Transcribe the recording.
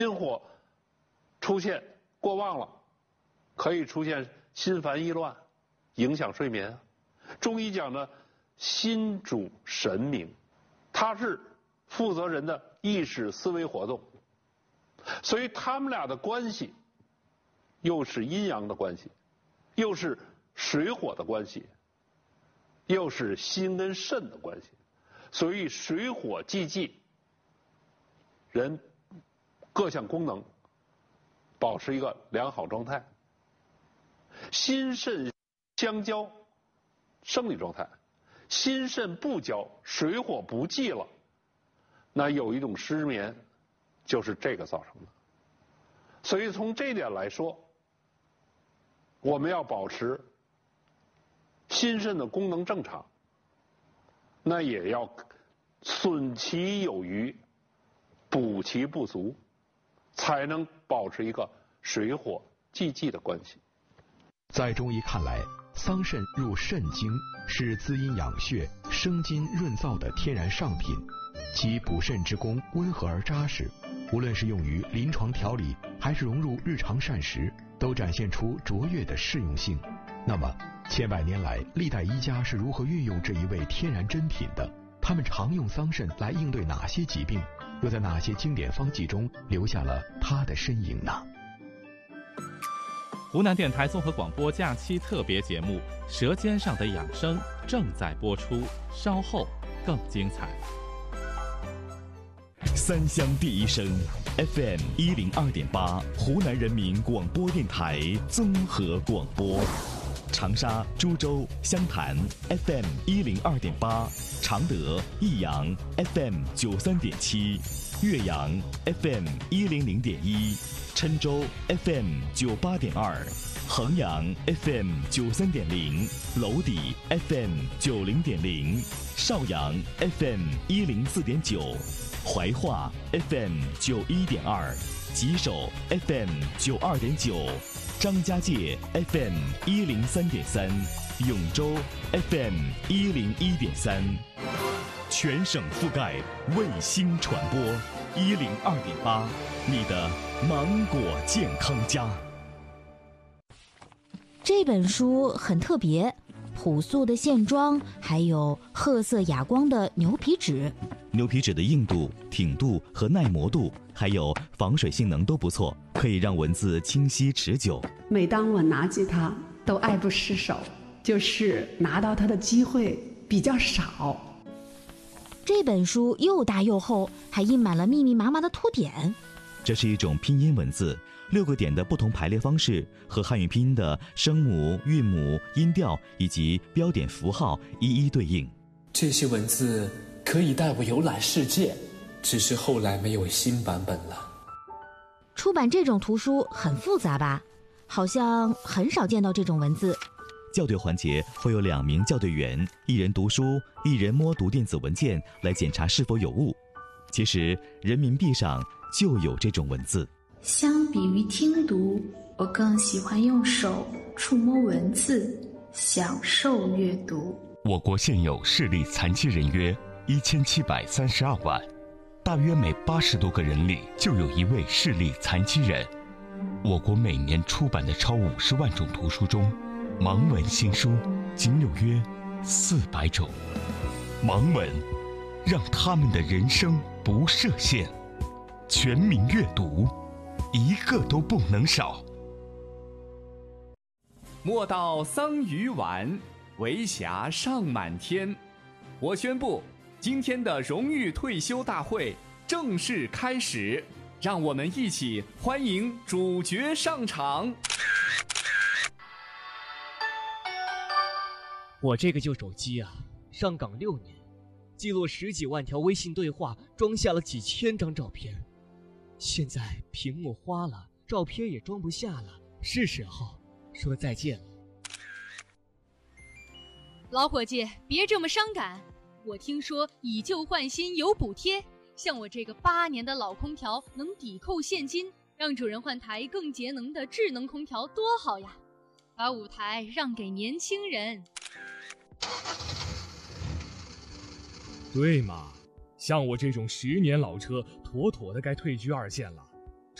心火出现过旺了，可以出现心烦意乱，影响睡眠。中医讲呢，心主神明，它是负责人的意识思维活动，所以他们俩的关系又是阴阳的关系，又是水火的关系，又是心跟肾的关系，所以水火既济，人各项功能保持一个良好状态。心肾相交，生理状态；心肾不交，水火不济了，那有一种失眠，就是这个造成的。所以从这一点来说，我们要保持心肾的功能正常，那也要损其有余，补其不足，才能保持一个水火既济的关系。 在中医看来，桑葚入肾经，是滋阴养血、生津润燥的天然上品，其补肾之功温和而扎实，无论是用于临床调理，还是融入日常膳食，都展现出卓越的适用性。那么，千百年来，历代医家是如何运用这一味天然珍品的？他们常用桑葚来应对哪些疾病？又在哪些经典方剂中留下了它的身影呢？ 湖南电台综合广播假期特别节目《舌尖上的养生》正在播出，稍后更精彩。 三湘第一声 FM 102.8，湖南人民广播电台综合广播。长沙、株洲、湘潭 FM 102.8，常德、益阳 FM 93.7，岳阳 FM 100.1，郴州 FM 98.2，衡阳 FM 93.0，娄底 FM 90.0，邵阳 FM 104.9，怀化 FM 91.2，吉首 FM 92.9。张家界 FM 103.3，永州 FM 101.3，全省覆盖，卫星传播102.8，你的芒果健康家。 这本书很特别，朴素的线装，还有褐色哑光的牛皮纸。 牛皮纸的硬度、挺度和耐磨度，还有防水性能都不错，可以让文字清晰持久。 每当我拿起它，都爱不释手，就是拿到它的机会比较少。 这本书又大又厚，还印满了密密麻麻的图点。 这是一种拼音文字，6个点的不同排列方式和汉语拼音的声母、韵母、音调以及标点符号一一对应。 这些文字可以带我游览世界，只是后来没有新版本了。 出版这种图书很复杂吧？好像很少见到这种文字。 校对环节会有2名校对员，一人读书，一人摸读电子文件来检查是否有误。其实人民币上就有这种文字。 相比于听读，我更喜欢用手触摸文字，享受阅读。 我国现有视力残疾人约1732万，大约每80多个人里就有一位视力残疾人。我国每年出版的超50万种图书中，盲文新书仅有约400种。盲文让他们的人生不设限，全民阅读，一个都不能少。 莫道桑榆晚，为霞尚满天。我宣布，今天的荣誉退休大会正式开始，让我们一起欢迎主角上场。 我这个旧手机啊，上岗6年，记录10几万条微信对话，装下了几千张照片。现在屏幕花了，照片也装不下了，是时候说再见了。 老伙计，别这么伤感。我听说以旧换新有补贴，像我这个8年的老空调能抵扣现金，让主人换台更节能的智能空调多好呀！把舞台让给年轻人。 对嘛，像我这种10年老车，妥妥的该退居2线了。